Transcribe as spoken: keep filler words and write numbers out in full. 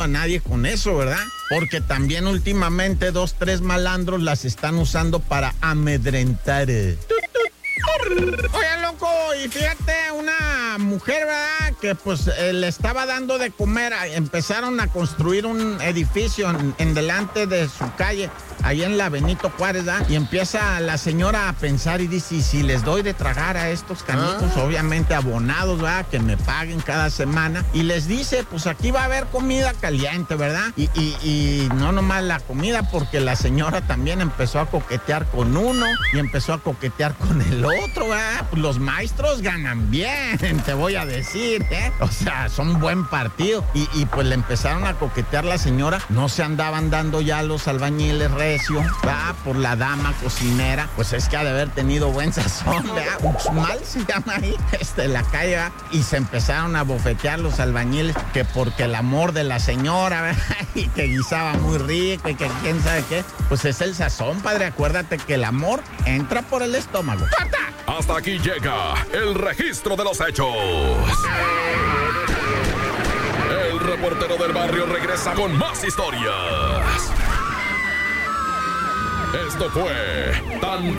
a nadie con eso, ¿verdad? Porque también últimamente dos, tres malandros las están usando para amedrentar. Oye, loco, y fíjate, una mujer, ¿verdad? Que pues eh, le estaba dando de comer. Empezaron a construir un edificio en, en delante de su calle, ahí en la Benito Juárez, ¿verdad? Y empieza la señora a pensar y dice, ¿y si les doy de tragar a estos canitos? Ah. Obviamente abonados, ¿verdad? Que me paguen cada semana. Y les dice, pues aquí va a haber comida caliente, ¿verdad? Y, y, y no nomás la comida, porque la señora también empezó a coquetear con uno y empezó a coquetear con el otro, ¿verdad? Pues los maestros ganan bien, te voy a decir, ¿eh? O sea, son buen partido. Y, y pues le empezaron a coquetear la señora. No se andaban dando ya los albañiles recio, ¿verdad? Por la dama cocinera. Pues es que ha de haber tenido buen sazón, ¿verdad? Uxmal se llama ahí, este, la calle, ¿verdad? Y se empezaron a bofetear los albañiles que porque el amor de la señora, ¿verdad? Y que guisaba muy rico y que quién sabe qué. Pues es el sazón, padre. Acuérdate que el amor entra por el estómago. Hasta aquí llega el registro de los hechos. El reportero del barrio regresa con más historias. Esto fue Tan